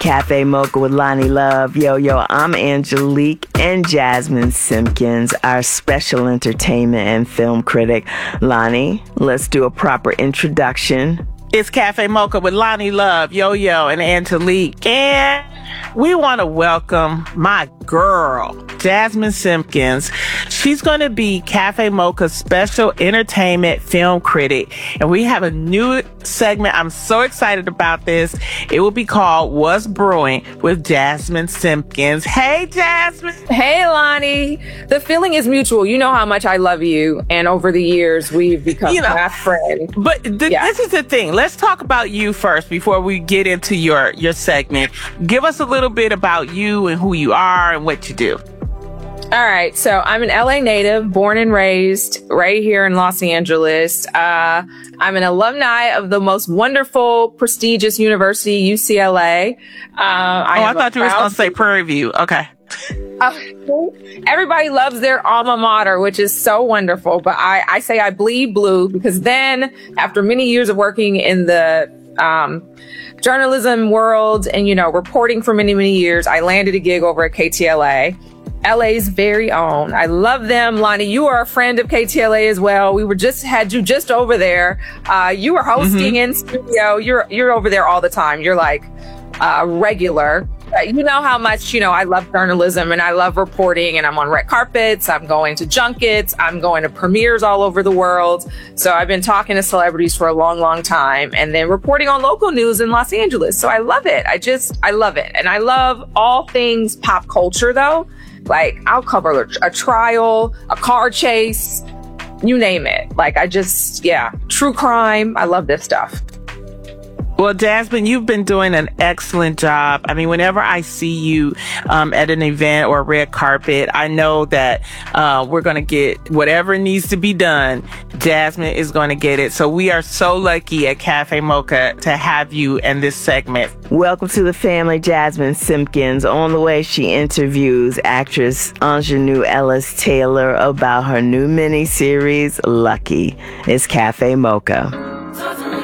Cafe Mocha with Lonnie Love. Yo, I'm Angelique and Jasmine Simpkins, our special entertainment and film critic. Lonnie, let's do a proper introduction. It's Cafe Mocha with Lonnie Love, Yo, and Angelique. And we want to welcome my girl, Jasmine Simpkins. She's going to be Cafe Mocha's special entertainment film critic. And we have a new segment. I'm so excited about this. It will be called What's Brewing with Jasmine Simpkins. Hey, Jasmine. Hey, Lonnie. The feeling is mutual. You know how much I love you. And over the years, we've become fast friends. But this is the thing. Let's talk about you first before we get into your segment. Give us a little bit about you and who you are and what you do. All right. So I'm an LA native, born and raised right here in Los Angeles. I'm an alumni of the most wonderful, prestigious university, UCLA. I thought you were going to say Prairie View. Okay. Everybody loves their alma mater, which is so wonderful. But I say I bleed blue because then after many years of working in the journalism world and, reporting for many, many years, I landed a gig over at KTLA. LA's very own. I love them. Lonnie, you are a friend of KTLA as well. Had you just over there. You were hosting in studio. You're over there all the time. You're like regular. You know how much, I love journalism and I love reporting, and I'm on red carpets. I'm going to junkets. I'm going to premieres all over the world. So I've been talking to celebrities for a long, long time and then reporting on local news in Los Angeles. So I love it. I love it. And I love all things pop culture though. Like I'll cover a trial, a car chase, you name it. True crime. I love this stuff. Well, Jasmine, you've been doing an excellent job. I mean, whenever I see you at an event or a red carpet, I know that we're going to get whatever needs to be done. Jasmine is going to get it. So we are so lucky at Cafe Mocha to have you in this segment. Welcome to the family, Jasmine Simpkins. On the way, she interviews actress Ingenue Ellis Taylor about her new miniseries, Lucky. It's Cafe Mocha.